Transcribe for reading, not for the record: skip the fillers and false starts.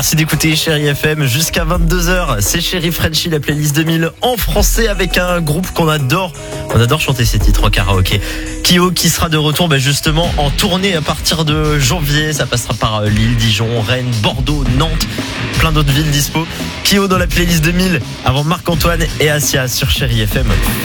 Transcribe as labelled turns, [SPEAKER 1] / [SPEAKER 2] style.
[SPEAKER 1] Merci d'écouter Chérie FM jusqu'à 22h. C'est Chérie Frenchy, la playlist 2000 en français avec un groupe qu'on adore. On adore chanter ces titres en karaoké. Kyo qui sera de retour justement en tournée à partir de janvier. Ça passera par Lille, Dijon, Rennes, Bordeaux, Nantes, plein d'autres villes dispo. Kyo dans la playlist 2000 avant Marc-Antoine et Asia sur Chérie FM.